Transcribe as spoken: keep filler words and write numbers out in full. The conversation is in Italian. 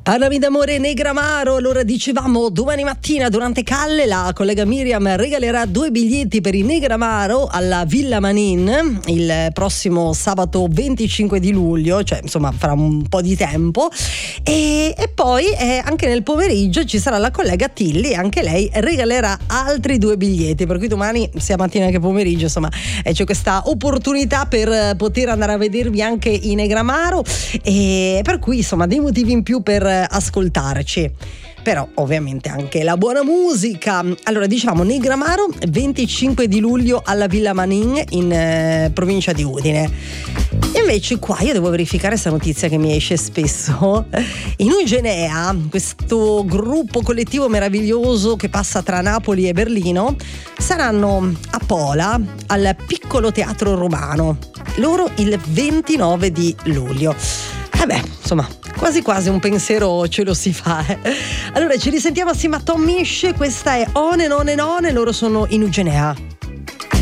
Parlami d'amore Negramaro. Allora dicevamo domani mattina durante Calle la collega Miriam regalerà due biglietti per il Negramaro alla Villa Manin il prossimo sabato venticinque di luglio, cioè insomma fra un po' di tempo, e, e poi eh, anche nel pomeriggio ci sarà la collega Tilly, anche lei regalerà altri due biglietti, per cui domani sia mattina che pomeriggio insomma eh, c'è questa opportunità per poter andare a vedervi anche in Negramaro, e per cui insomma dei motivi in più per ascoltarci, però ovviamente anche la buona musica. Allora dicevamo Negramaro venticinque di luglio alla Villa Manin in eh, provincia di Udine. E invece qua io devo verificare questa notizia che mi esce spesso. In Ugenea, questo gruppo collettivo meraviglioso che passa tra Napoli e Berlino, saranno a Pola al Piccolo Teatro Romano, loro il ventinove di luglio. Eh beh, insomma, quasi quasi un pensiero ce lo si fa, eh. Allora ci risentiamo assieme a Tom Misch, questa è On and On and On e loro sono in Ugenea.